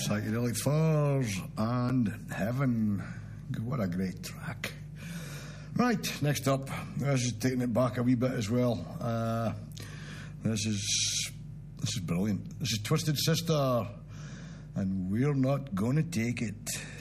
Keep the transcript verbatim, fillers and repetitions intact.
Psychedelic Furs and Heaven. What a great track. Right, next up, this is taking it back a wee bit as well. Uh, this is this is brilliant. This is Twisted Sister, and We're Not Gonna Take It.